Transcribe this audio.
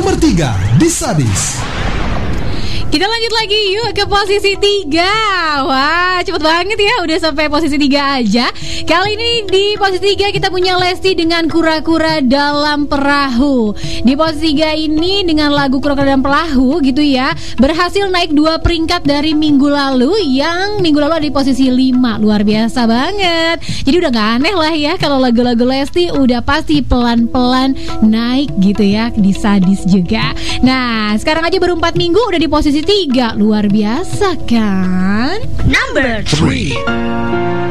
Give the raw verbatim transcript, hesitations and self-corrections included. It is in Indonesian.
Nomor tiga, di Sadis. Kita lanjut lagi yuk ke posisi tiga. Wah, cepet banget ya, udah sampai posisi tiga aja. Kali ini di posisi tiga kita punya Lesti dengan Kura-Kura Dalam Perahu. Di posisi tiga ini dengan lagu Kura-Kura Dalam Perahu gitu ya, berhasil naik dua peringkat dari minggu lalu. Yang minggu lalu ada di posisi lima. Luar biasa banget. Jadi udah gak aneh lah ya kalau lagu-lagu Lesti udah pasti pelan-pelan naik gitu ya, di Sadis juga. Nah, sekarang aja baru empat minggu udah di posisi tiga. Luar biasa kan? Number three.